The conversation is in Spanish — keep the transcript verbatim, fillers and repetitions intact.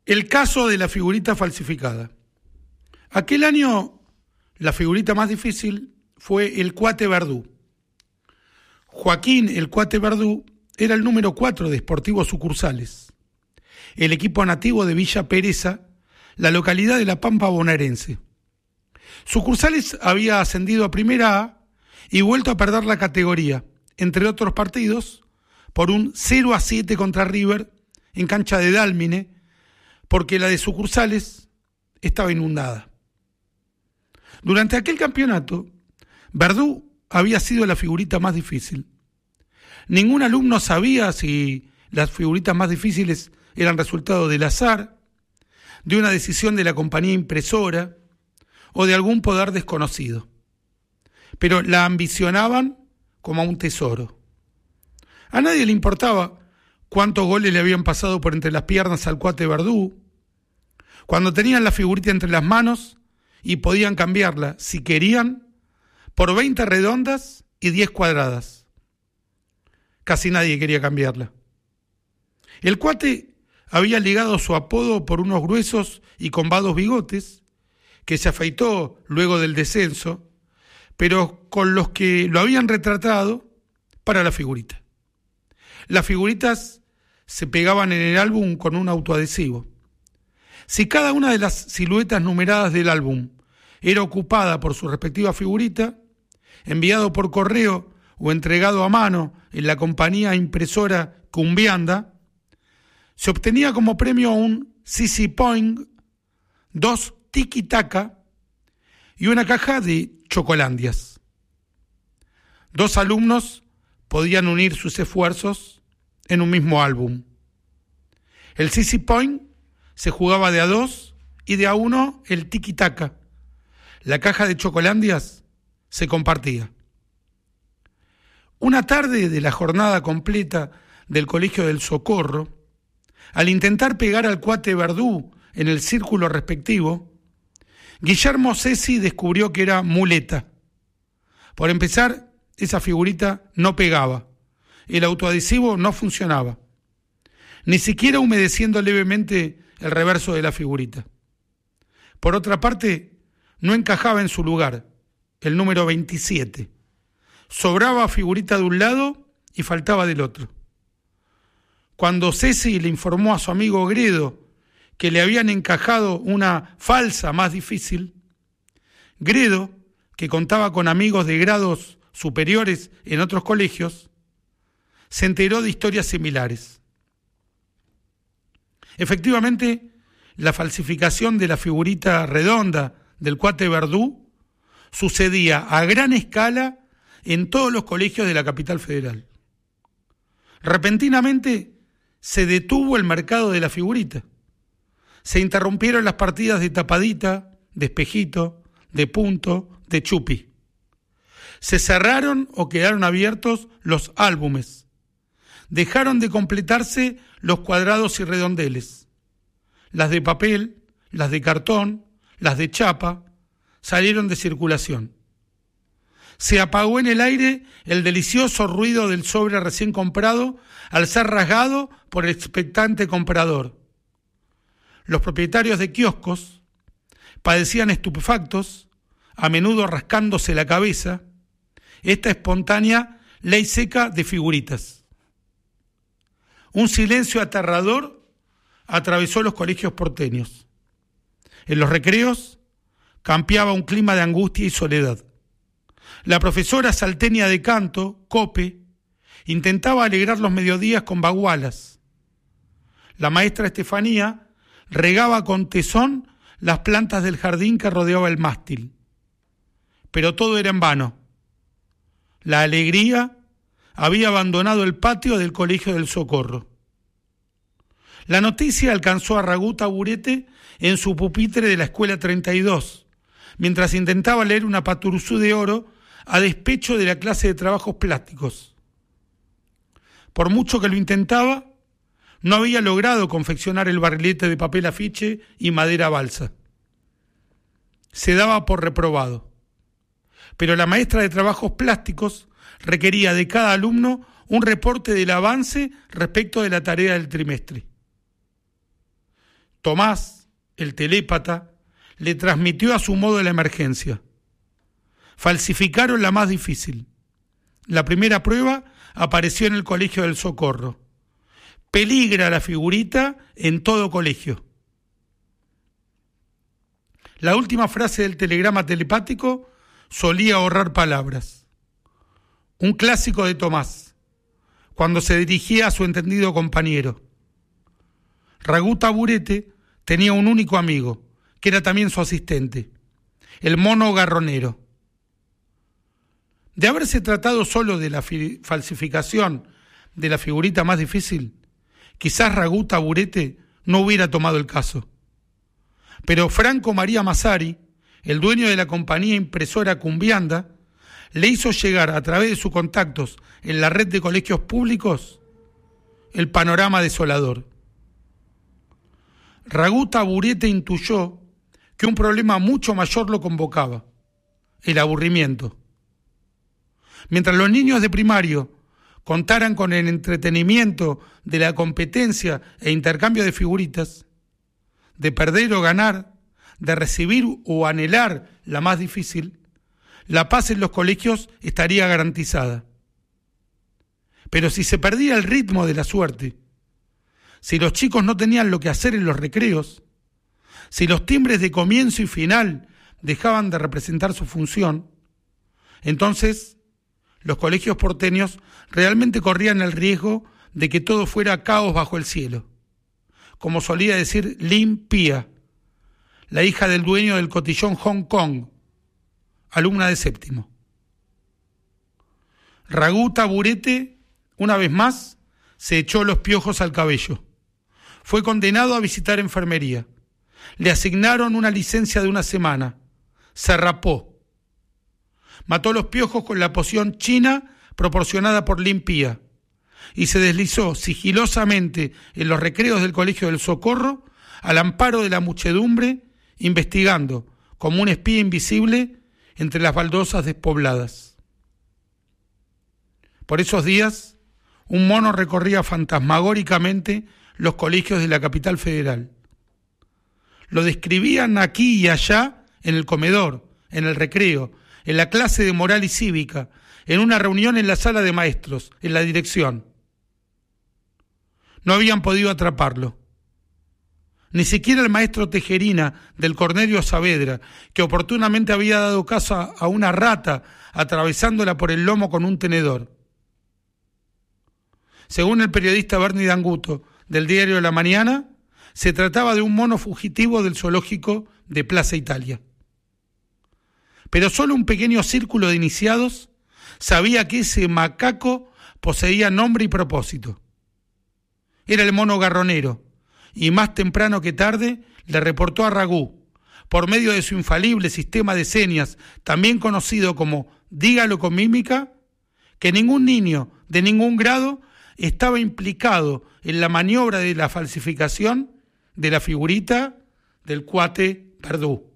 El caso de la figurita falsificada. Aquel año, la figurita más difícil fue el Cuate Verdú. Joaquín, el Cuate Verdú, era el número cuatro de Sportivo Sucursales, el equipo nativo de Villa Pereza, la localidad de La Pampa bonaerense. Sucursales había ascendido a Primera A y vuelto a perder la categoría, entre otros partidos, por un cero a siete contra River en cancha de Dálmine, porque la de Sucursales estaba inundada. Durante aquel campeonato, Verdú había sido la figurita más difícil. Ningún alumno sabía si las figuritas más difíciles eran resultado del azar, de una decisión de la compañía impresora o de algún poder desconocido. Pero la ambicionaban como a un tesoro. A nadie le importaba cuántos goles le habían pasado por entre las piernas al Cuate Verdú, cuando tenían la figurita entre las manos y podían cambiarla, si querían, por veinte redondas y diez cuadradas. Casi nadie quería cambiarla. El Cuate había ligado su apodo por unos gruesos y combados bigotes, que se afeitó luego del descenso, pero con los que lo habían retratado para la figurita. Las figuritas se pegaban en el álbum con un autoadhesivo. Si cada una de las siluetas numeradas del álbum era ocupada por su respectiva figurita, enviado por correo o entregado a mano en la compañía impresora Cumbianda, se obtenía como premio un C C Point, dos Tiki Taka y una caja de Chocolandias. Dos alumnos podían unir sus esfuerzos en un mismo álbum. El C C Point se jugaba de a dos y de a uno el Tiki Taka. La caja de Chocolandias se compartía. Una tarde de la jornada completa del Colegio del Socorro, al intentar pegar al Cuate Verdú en el círculo respectivo, Guillermo Ceci descubrió que era muleta. Por empezar, esa figurita no pegaba. El autoadhesivo no funcionaba. Ni siquiera humedeciendo levemente el reverso de la figurita. Por otra parte, no encajaba en su lugar, el número veintisiete. Sobraba figurita de un lado y faltaba del otro. Cuando Ceci le informó a su amigo Gredo que le habían encajado una falsa más difícil, Gredo, que contaba con amigos de grados superiores en otros colegios, se enteró de historias similares. Efectivamente, la falsificación de la figurita redonda del Cuate Verdú sucedía a gran escala en todos los colegios de la capital federal. Repentinamente se detuvo el mercado de la figurita. Se interrumpieron las partidas de tapadita, de espejito, de punto, de chupi. Se cerraron o quedaron abiertos los álbumes. Dejaron de completarse los cuadrados y redondeles. Las de papel, las de cartón, las de chapa, salieron de circulación. Se apagó en el aire el delicioso ruido del sobre recién comprado al ser rasgado por el expectante comprador. Los propietarios de kioscos padecían estupefactos, a menudo rascándose la cabeza, esta espontánea ley seca de figuritas. Un silencio aterrador atravesó los colegios porteños. En los recreos campeaba un clima de angustia y soledad. La profesora salteña de canto, Cope, intentaba alegrar los mediodías con bagualas. La maestra Estefanía regaba con tesón las plantas del jardín que rodeaba el mástil. Pero todo era en vano. La alegría había abandonado el patio del Colegio del Socorro. La noticia alcanzó a Ragú Taburete en su pupitre de la Escuela treinta y dos, mientras intentaba leer una Paturuzú de oro a despecho de la clase de trabajos plásticos. Por mucho que lo intentaba, no había logrado confeccionar el barrilete de papel afiche y madera balsa. Se daba por reprobado. Pero la maestra de trabajos plásticos requería de cada alumno un reporte del avance respecto de la tarea del trimestre. Tomás, el telépata, le transmitió a su modo la emergencia. Falsificaron la más difícil. La primera prueba apareció en el Colegio del Socorro. Peligra la figurita en todo colegio. La última frase del telegrama telepático solía ahorrar palabras. Un clásico de Tomás, cuando se dirigía a su entendido compañero. Ragú Taburete tenía un único amigo, que era también su asistente, el mono garronero. De haberse tratado solo de la fi- falsificación de la figurita más difícil, quizás Ragú Taburete no hubiera tomado el caso. Pero Franco María Massari, el dueño de la compañía impresora Cumbianda, le hizo llegar a través de sus contactos en la red de colegios públicos el panorama desolador. Ragú Taburete intuyó que un problema mucho mayor lo convocaba, el aburrimiento. Mientras los niños de primario contaran con el entretenimiento de la competencia e intercambio de figuritas, de perder o ganar, de recibir o anhelar la más difícil, la paz en los colegios estaría garantizada. Pero si se perdía el ritmo de la suerte, si los chicos no tenían lo que hacer en los recreos, si los timbres de comienzo y final dejaban de representar su función, entonces los colegios porteños realmente corrían el riesgo de que todo fuera caos bajo el cielo. Como solía decir Lin Pia, la hija del dueño del cotillón Hong Kong, alumna de séptimo. Ragú Taburete, una vez más, se echó los piojos al cabello. Fue condenado a visitar enfermería. Le asignaron una licencia de una semana. Se rapó. Mató los piojos con la poción china proporcionada por Lin Pia y se deslizó sigilosamente en los recreos del Colegio del Socorro al amparo de la muchedumbre, investigando como un espía invisible entre las baldosas despobladas. Por esos días, un mono recorría fantasmagóricamente los colegios de la capital federal. Lo describían aquí y allá, en el comedor, en el recreo, en la clase de moral y cívica, en una reunión en la sala de maestros, en la dirección. No habían podido atraparlo. Ni siquiera el maestro Tejerina del Cornelio Saavedra, que oportunamente había dado caso a, a una rata atravesándola por el lomo con un tenedor. Según el periodista Bernie D'Anguto del diario La Mañana, se trataba de un mono fugitivo del zoológico de Plaza Italia. Pero solo un pequeño círculo de iniciados sabía que ese macaco poseía nombre y propósito. Era el mono garronero, y más temprano que tarde le reportó a Ragú, por medio de su infalible sistema de señas, también conocido como dígalo con mímica, que ningún niño de ningún grado estaba implicado en la maniobra de la falsificación de la figurita del cuate Verdú.